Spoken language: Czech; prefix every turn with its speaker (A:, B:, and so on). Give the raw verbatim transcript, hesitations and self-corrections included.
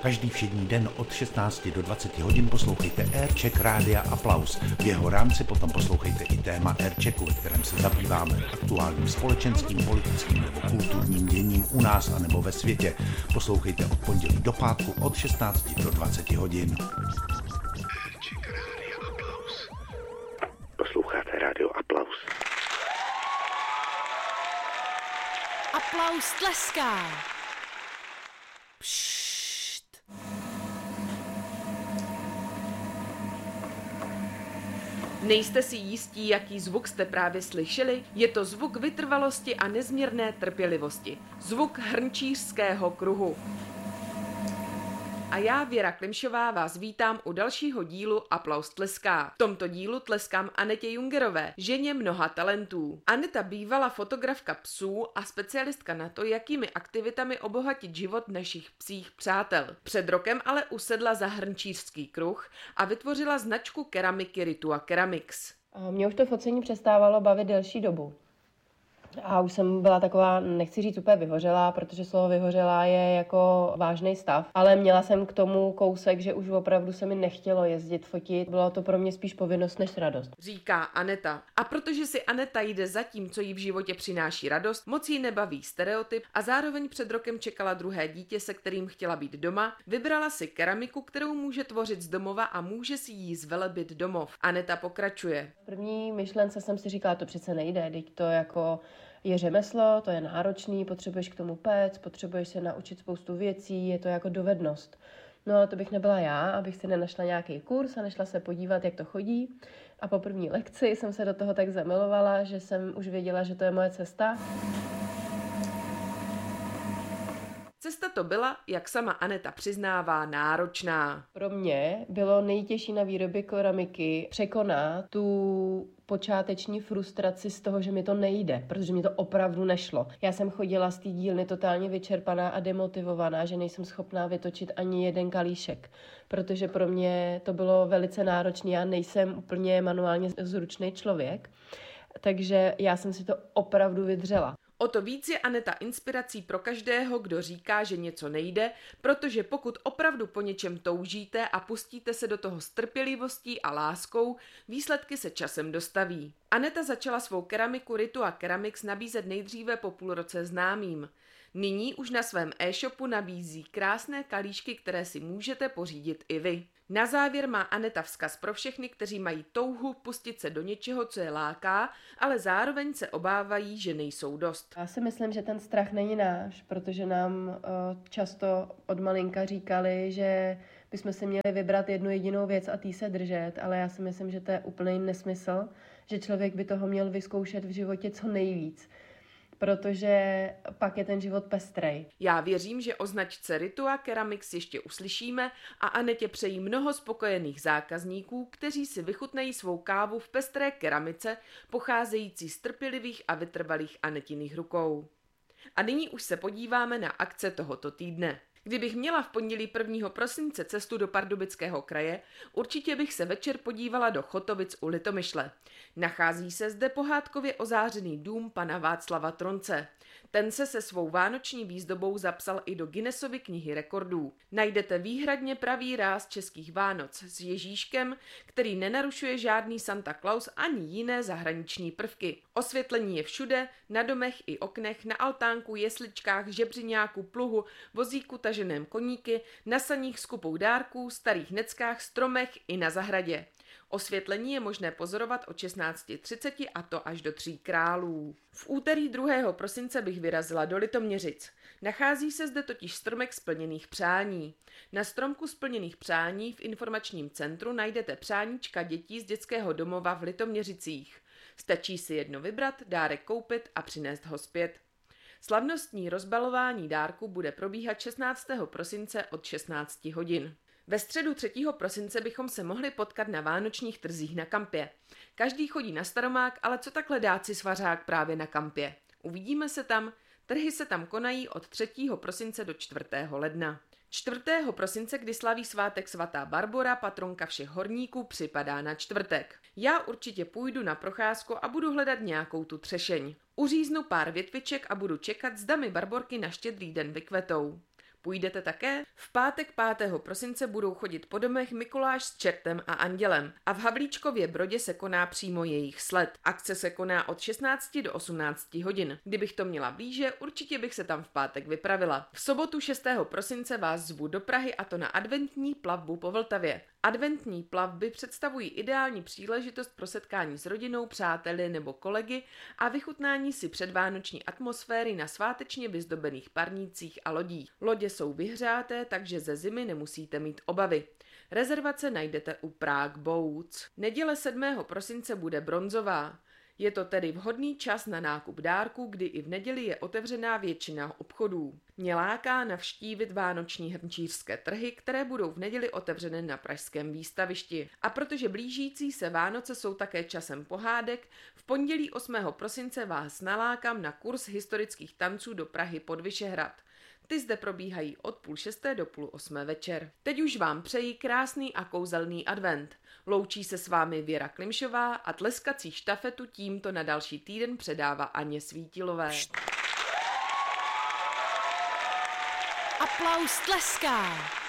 A: Každý všední den od šestnácti do dvaceti hodin poslouchejte Aircheck Rádia Aplaus. V jeho rámci potom poslouchejte i téma Airchecku, ve kterém se zabýváme aktuálním společenským, politickým nebo kulturním děním u nás a nebo ve světě. Poslouchejte od pondělí do pátku od šestnácti do dvaceti hodin. Aircheck Rádia Aplaus. Posloucháte Rádio Aplaus.
B: Aplaus tleská.
C: Nejste si jistí, jaký zvuk jste právě slyšeli? Je to zvuk vytrvalosti a nezměrné trpělivosti. Zvuk hrnčířského kruhu. A já, Věra Klimšová, vás vítám u dalšího dílu Aplaus tleská. V tomto dílu tleskám Anetě Jungerové, ženě mnoha talentů. Aneta bývala fotografka psů a specialistka na to, jakými aktivitami obohatit život našich psích přátel. Před rokem ale usedla za hrnčířský kruh a vytvořila značku keramiky Ritua Keramics.
D: Mě už to focení přestávalo bavit delší dobu. A už jsem byla taková, nechci říct úplně vyhořelá, protože slovo vyhořelá je jako vážný stav, ale měla jsem k tomu kousek, že už opravdu se mi nechtělo jezdit fotit. Bylo to pro mě spíš povinnost než radost.
C: Říká Aneta. A protože si Aneta jde za tím, co jí v životě přináší radost, moc jí nebaví stereotyp a zároveň před rokem čekala druhé dítě, se kterým chtěla být doma, vybrala si keramiku, kterou může tvořit z domova a může si jí zvelebit domov. Aneta pokračuje.
D: V první myšlence jsem si říkala, to přece nejde, teď to jako je řemeslo, to je náročný, potřebuješ k tomu péct, potřebuješ se naučit spoustu věcí, je to jako dovednost. No ale to bych nebyla já, abych si nenašla nějaký kurz a nešla se podívat, jak to chodí. A po první lekci jsem se do toho tak zamilovala, že jsem už věděla, že to je moje cesta.
C: Cesta to byla, jak sama Aneta přiznává, náročná.
D: Pro mě bylo nejtěžší na výrobě keramiky překonat tu počáteční frustraci z toho, že mi to nejde, protože mi to opravdu nešlo. Já jsem chodila z té dílny totálně vyčerpaná a demotivovaná, že nejsem schopná vytočit ani jeden kalíšek, protože pro mě to bylo velice náročné. Já nejsem úplně manuálně zručný člověk, takže já jsem si to opravdu vydřela.
C: O to víc je Aneta inspirací pro každého, kdo říká, že něco nejde, protože pokud opravdu po něčem toužíte a pustíte se do toho s trpělivostí a láskou, výsledky se časem dostaví. Aneta začala svou keramiku Ritua Keramics nabízet nejdříve po půl roce známým. Nyní už na svém e-shopu nabízí krásné kalíšky, které si můžete pořídit i vy. Na závěr má Aneta vzkaz pro všechny, kteří mají touhu pustit se do něčeho, co je láká, ale zároveň se obávají, že nejsou dost.
D: Já si myslím, že ten strach není náš, protože nám uh, často od malinka říkali, že bychom si měli vybrat jednu jedinou věc a tý se držet, ale já si myslím, že to je úplný nesmysl, že člověk by toho měl vyzkoušet v životě co nejvíc, protože pak je ten život pestrej.
C: Já věřím, že o značce Ritua Keramics ještě uslyšíme a Anetě přejí mnoho spokojených zákazníků, kteří si vychutnají svou kávu v pestré keramice, pocházející z trpělivých a vytrvalých Anetiných rukou. A nyní už se podíváme na akce tohoto týdne. Kdybych měla v pondělí prvního prosince cestu do Pardubického kraje, určitě bych se večer podívala do Chotovic u Litomyšle. Nachází se zde pohádkově ozářený dům pana Václava Tronce. Ten se se svou vánoční výzdobou zapsal i do Guinnessovy knihy rekordů. Najdete výhradně pravý ráz českých Vánoc s Ježíškem, který nenarušuje žádný Santa Claus ani jiné zahraniční prvky. Osvětlení je všude, na domech i oknech, na altánku, jesličkách, žebřiňáku, pluhu, vozíku, taženém koníky, na saních s kupou dárků, starých neckách, stromech i na zahradě. Osvětlení je možné pozorovat od šestnáct třicet a to až do tří králů. V úterý druhého prosince bych vyrazila do Litoměřic. Nachází se zde totiž stromek splněných přání. Na stromku splněných přání v informačním centru najdete přáníčka dětí z dětského domova v Litoměřicích. Stačí si jedno vybrat, dárek koupit a přinést ho zpět. Slavnostní rozbalování dárku bude probíhat šestnáctého prosince od šestnáct hodin. Ve středu třetího prosince bychom se mohli potkat na vánočních trzích na Kampě. Každý chodí na Staromák, ale co takhle dát si svařák právě na Kampě? Uvidíme se tam, trhy se tam konají od třetího prosince do čtvrtého ledna. čtvrtého prosince, kdy slaví svátek svatá Barbora, patronka všech horníků, připadá na čtvrtek. Já určitě půjdu na procházku a budu hledat nějakou tu třešeň. Uříznu pár větviček a budu čekat, zda mi barborky na Štědrý den vykvetou. Půjdete také? V pátek pátého prosince budou chodit po domech Mikuláš s čertem a andělem a v Havlíčkově Brodě se koná přímo jejich sled. Akce se koná od šestnácti do osmnácti hodin. Kdybych to měla blíže, určitě bych se tam v pátek vypravila. V sobotu šestého prosince vás zvu do Prahy, a to na adventní plavbu po Vltavě. Adventní plavby představují ideální příležitost pro setkání s rodinou, přáteli nebo kolegy a vychutnání si předvánoční atmosféry na svátečně vyzdobených parnících a lodích. Lodě jsou vyhřáté, takže ze zimy nemusíte mít obavy. Rezervace najdete u Prague Boats. Neděle sedmého prosince bude bronzová. Je to tedy vhodný čas na nákup dárků, kdy i v neděli je otevřená většina obchodů. Mě láká navštívit vánoční hrnčířské trhy, které budou v neděli otevřené na pražském výstavišti. A protože blížící se Vánoce jsou také časem pohádek, v pondělí osmého prosince vás nalákám na kurz historických tanců do Prahy pod Vyšehrad. Ty zde probíhají od půl šesté do půl osmé večer. Teď už vám přeji krásný a kouzelný advent. Loučí se s vámi Věra Klimšová a tleskací štafetu tímto na další týden předává Aně Svítilové.
B: Aplaus tleská.